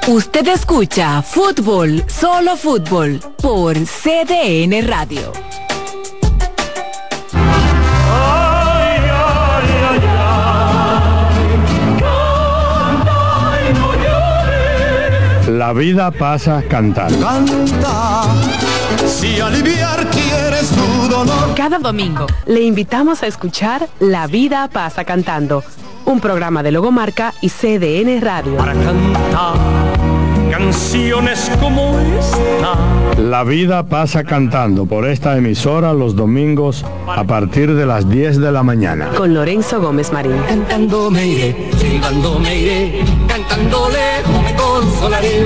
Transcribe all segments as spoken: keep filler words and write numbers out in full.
Usted escucha Fútbol, Solo Fútbol, por C D N Radio. Ay, ay, ay, ay, no llores. La vida pasa cantando. Canta, si aliviar quieres tu dolor. Cada domingo le invitamos a escuchar La Vida Pasa Cantando, un programa de Logomarca y C D N Radio. Para cantar canciones como esta. La vida pasa cantando por esta emisora los domingos a partir de las diez de la mañana. Con Lorenzo Gómez Marín. Cantando me iré, silbando me iré, cantando lejos me consolaré.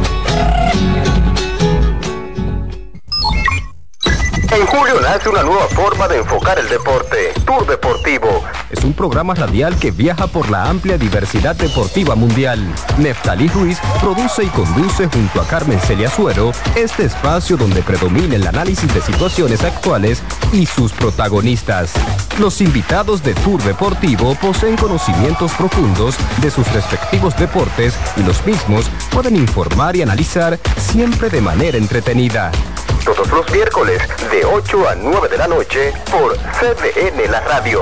En julio nace una nueva forma de enfocar el deporte, Tour Deportivo. Es un programa radial que viaja por la amplia diversidad deportiva mundial. Neftalí Ruiz produce y conduce junto a Carmen Celia Suero este espacio donde predomina el análisis de situaciones actuales y sus protagonistas. Los invitados de Tour Deportivo poseen conocimientos profundos de sus respectivos deportes y los mismos pueden informar y analizar siempre de manera entretenida. Todos los miércoles de ocho a nueve de la noche por C D N La Radio.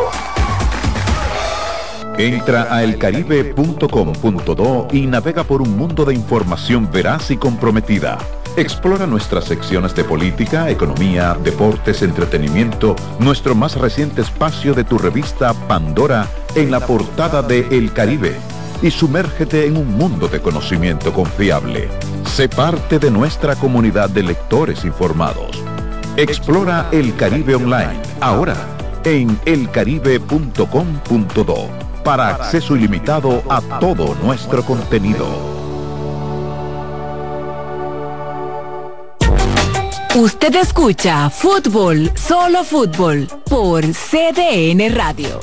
Entra a elcaribe punto com punto do y navega por un mundo de información veraz y comprometida. Explora nuestras secciones de política, economía, deportes, entretenimiento, nuestro más reciente espacio de tu revista Pandora en la portada de El Caribe y sumérgete en un mundo de conocimiento confiable. Sé parte de nuestra comunidad de lectores informados. Explora El Caribe Online, ahora en elcaribe punto com punto do, para acceso ilimitado a todo nuestro contenido. Usted escucha Fútbol, Solo Fútbol, por C D N Radio.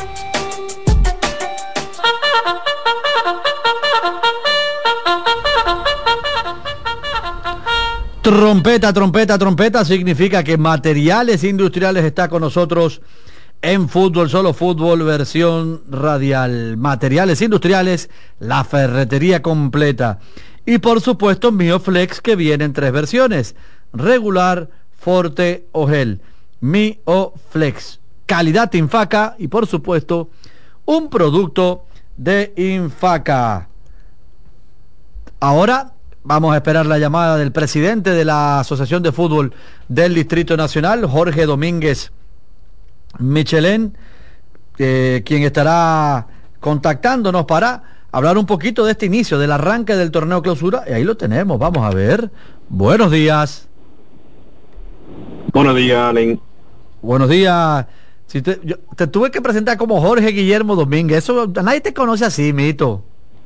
Trompeta, trompeta, trompeta significa que Materiales Industriales está con nosotros en Fútbol, Solo Fútbol, versión radial. Materiales Industriales, la ferretería completa. Y por supuesto Mioflex, que viene en tres versiones: regular, forte o gel. Mioflex, calidad Infaca y por supuesto un producto de Infaca. Ahora vamos a esperar la llamada del presidente de la Asociación de Fútbol del Distrito Nacional, Jorge Domínguez Michelén, eh, quien estará contactándonos para hablar un poquito de este inicio, del arranque del torneo clausura. Y ahí lo tenemos, vamos a ver. Buenos días. Buenos días, Allen. Buenos días. Si te, yo, te tuve que presentar como Jorge Guillermo Domínguez. Eso, nadie te conoce así, Mito.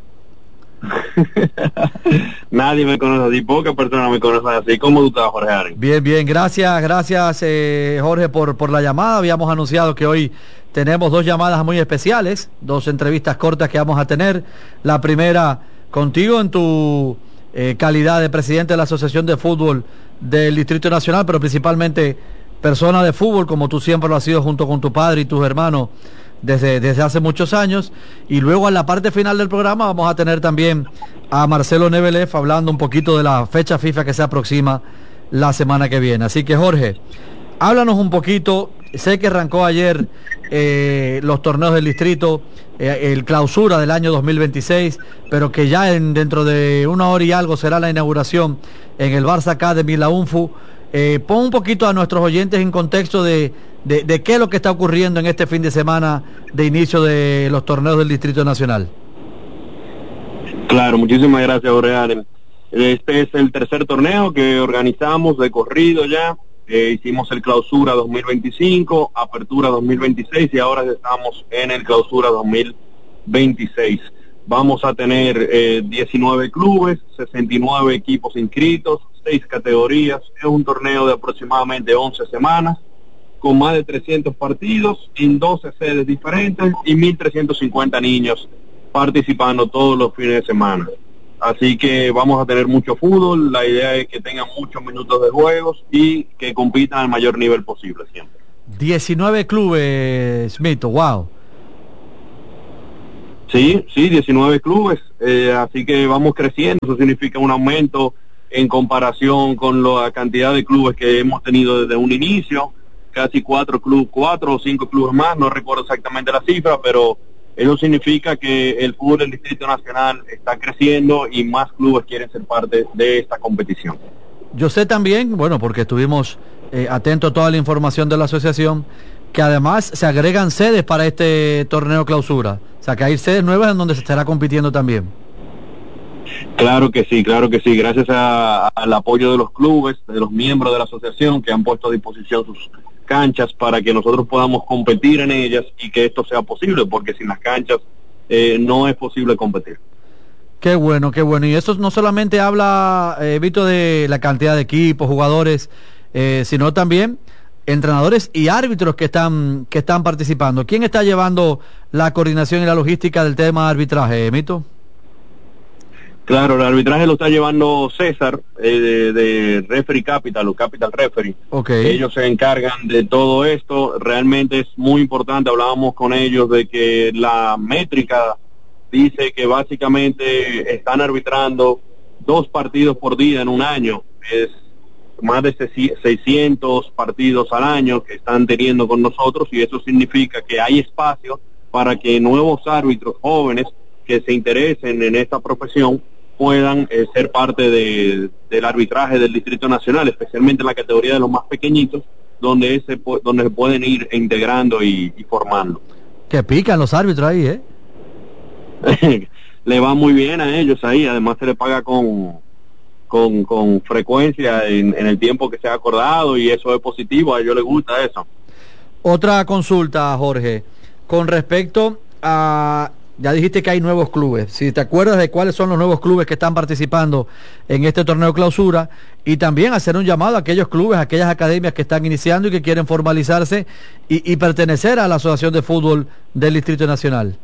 Nadie me conoce así, pocas personas me conocen así. ¿Cómo tú estás, Jorge Aren? Bien, bien, gracias, gracias eh, Jorge por, por la llamada. Habíamos anunciado que hoy tenemos dos llamadas muy especiales, dos entrevistas cortas que vamos a tener. La primera contigo en tu eh, calidad de presidente de la Asociación de Fútbol del Distrito Nacional, pero principalmente persona de fútbol, como tú siempre lo has sido junto con tu padre y tus hermanos Desde, desde hace muchos años. Y luego en la parte final del programa vamos a tener también a Marcelo Nebelef hablando un poquito de la fecha FIFA que se aproxima la semana que viene. Así que Jorge, háblanos un poquito. Sé que arrancó ayer eh, los torneos del distrito, eh, el clausura del año dos mil veintiséis, pero que ya en, dentro de una hora y algo será la inauguración en el Barça Academy, la U N F U. Eh, pon un poquito a nuestros oyentes en contexto de De, de qué es lo que está ocurriendo en este fin de semana de inicio de los torneos del Distrito Nacional. Claro, muchísimas gracias, Jorge Aren. Este es el tercer torneo que organizamos de corrido ya. Eh, hicimos el clausura dos mil veinticinco, apertura dos mil veintiséis y ahora estamos en el clausura dos mil veintiséis. Vamos a tener eh, diecinueve clubes, sesenta y nueve equipos inscritos, seis categorías. Es un torneo de aproximadamente once semanas, con más de trescientos partidos en doce sedes diferentes y mil trescientos cincuenta niños participando todos los fines de semana. Así que vamos a tener mucho fútbol. La idea es que tengan muchos minutos de juegos y que compitan al mayor nivel posible siempre. diecinueve clubes, Mito, wow. Sí, sí, diecinueve clubes, eh, así que vamos creciendo. Eso significa un aumento en comparación con la cantidad de clubes que hemos tenido desde un inicio, casi cuatro clubes, cuatro o cinco clubes más, no recuerdo exactamente la cifra, pero eso significa que el fútbol del Distrito Nacional está creciendo y más clubes quieren ser parte de esta competición. Yo sé también, bueno, porque estuvimos eh, atentos a toda la información de la asociación, que además se agregan sedes para este torneo clausura. O sea, que hay sedes nuevas en donde se estará compitiendo también. Claro que sí, claro que sí. Gracias a, al apoyo de los clubes, de los miembros de la asociación que han puesto a disposición sus canchas para que nosotros podamos competir en ellas y que esto sea posible, porque sin las canchas eh, no es posible competir. Qué bueno, qué bueno. Y eso no solamente habla, eh, Vito, de la cantidad de equipos, jugadores, eh, sino también entrenadores y árbitros que están que están participando. ¿Quién está llevando la coordinación y la logística del tema de arbitraje, Mito? Claro, el arbitraje lo está llevando César, eh, de, de Referee Capital o Capital Referee. Okay. Ellos se encargan de todo esto. Realmente es muy importante. Hablábamos con ellos de que la métrica dice que básicamente están arbitrando dos partidos por día en un año. Es más de seiscientos partidos al año que están teniendo con nosotros, y eso significa que hay espacio para que nuevos árbitros jóvenes que se interesen en esta profesión puedan eh, ser parte de, del arbitraje del Distrito Nacional, especialmente en la categoría de los más pequeñitos, donde se, donde se pueden ir integrando y, y formando. Que pican los árbitros ahí, ¿eh? Le va muy bien a ellos ahí, además se le paga con con, con frecuencia en, en el tiempo que se ha acordado, y eso es positivo, a ellos les gusta eso. Otra consulta, Jorge, con respecto a, ya dijiste que hay nuevos clubes, si te acuerdas de cuáles son los nuevos clubes que están participando en este torneo clausura, y también hacer un llamado a aquellos clubes, a aquellas academias que están iniciando y que quieren formalizarse y, y pertenecer a la Asociación de Fútbol del Distrito Nacional.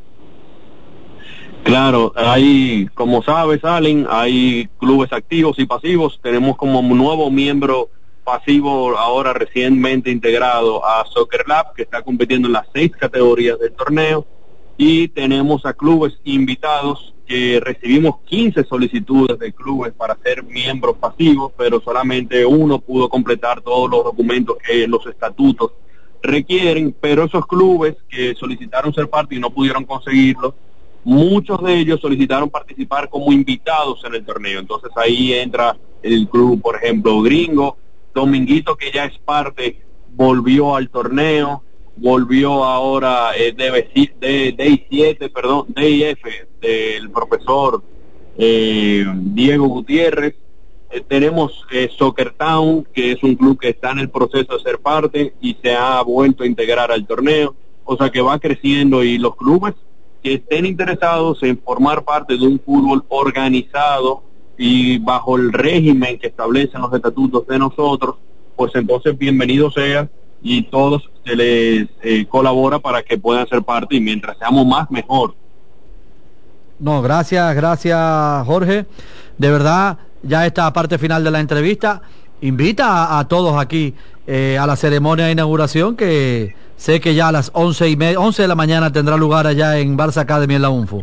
Claro, hay, como sabes, Allen, hay clubes activos y pasivos. Tenemos como nuevo miembro pasivo ahora recientemente integrado a Soccer Lab, que está compitiendo en las seis categorías del torneo, y tenemos a clubes invitados que recibimos quince solicitudes de clubes para ser miembros pasivos, pero solamente uno pudo completar todos los documentos que los estatutos requieren. Pero esos clubes que solicitaron ser parte y no pudieron conseguirlo, muchos de ellos solicitaron participar como invitados en el torneo. Entonces ahí entra el club, por ejemplo, Gringo. Dominguito, que ya es parte, volvió al torneo, volvió ahora eh, de, de, de I siete, perdón, D I F, del profesor eh, Diego Gutiérrez. Eh, tenemos eh, Soccer Town, que es un club que está en el proceso de ser parte y se ha vuelto a integrar al torneo, o sea que va creciendo, y los clubes que estén interesados en formar parte de un fútbol organizado y bajo el régimen que establecen los estatutos de nosotros, pues entonces bienvenido sea, y todos se les eh, colabora para que puedan ser parte, y mientras seamos más, mejor. No, gracias, gracias, Jorge. De verdad, ya esta parte final de la entrevista invita a, a todos aquí eh, a la ceremonia de inauguración, que sé que ya a las once y media, once de la mañana tendrá lugar allá en Barça Academy en la UNFU.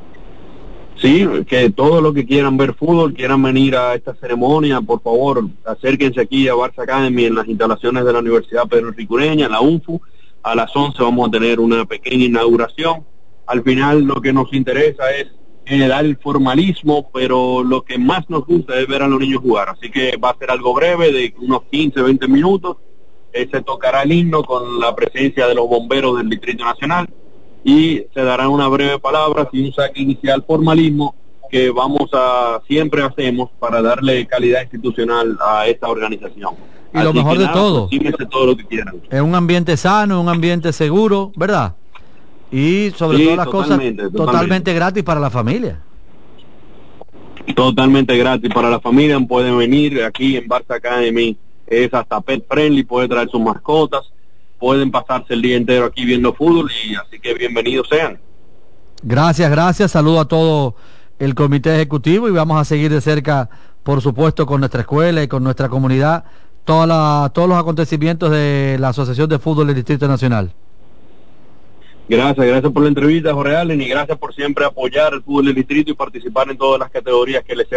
Sí, que todos los que quieran ver fútbol, quieran venir a esta ceremonia, por favor, acérquense aquí a Barça Academy en las instalaciones de la Universidad Pedro Ricureña, la UNFU. A las once vamos a tener una pequeña inauguración. Al final lo que nos interesa es generar el formalismo, pero lo que más nos gusta es ver a los niños jugar. Así que va a ser algo breve, de unos quince, veinte minutos. Eh, se tocará el himno con la presencia de los bomberos del Distrito Nacional, y se dará una breve palabra y un saque inicial, formalismo que vamos a siempre hacemos para darle calidad institucional a esta organización. Y lo mejor de todo, todo lo que quieran. Es un ambiente sano, un ambiente seguro, ¿verdad? Y sobre sí, todas las cosas totalmente, totalmente, totalmente gratis para la familia. Totalmente gratis para la familia. Pueden venir aquí en Barça Academy, es hasta pet friendly, puede traer sus mascotas, pueden pasarse el día entero aquí viendo fútbol, y así que bienvenidos sean. Gracias, gracias, saludo a todo el comité ejecutivo, y vamos a seguir de cerca, por supuesto, con nuestra escuela y con nuestra comunidad, toda la, todos los acontecimientos de la Asociación de Fútbol del Distrito Nacional. Gracias, gracias por la entrevista, Jorge Allen, y gracias por siempre apoyar el fútbol del distrito y participar en todas las categorías que le sea